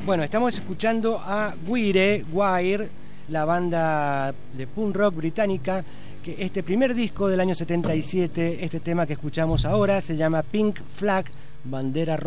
Bueno, estamos escuchando a Wire, la banda de punk rock británica, que este primer disco del año 77, este tema que escuchamos ahora, se llama Pink Flag, bandera roja.